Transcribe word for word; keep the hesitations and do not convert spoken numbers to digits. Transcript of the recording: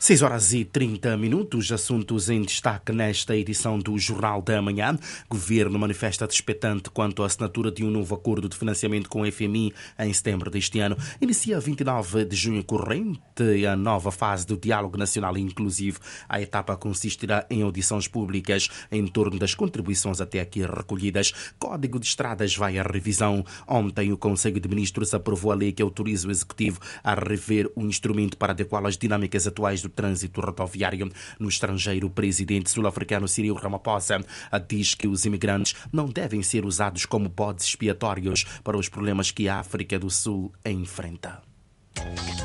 seis horas e trinta minutos, assuntos em destaque nesta edição do Jornal da Manhã. Governo manifesta despeitante quanto à assinatura de um novo acordo de financiamento com o F M I em setembro deste ano. Inicia vinte e nove de junho corrente a nova fase do Diálogo Nacional Inclusivo. A etapa consistirá em audições públicas em torno das contribuições até aqui recolhidas. Código de Estradas vai à revisão. Ontem o Conselho de Ministros aprovou a lei que autoriza o Executivo a rever o instrumento para adequar as dinâmicas atuais do trânsito rodoviário. No estrangeiro, o presidente sul-africano Cyril Ramaphosa diz que os imigrantes não devem ser usados como bodes expiatórios para os problemas que a África do Sul enfrenta.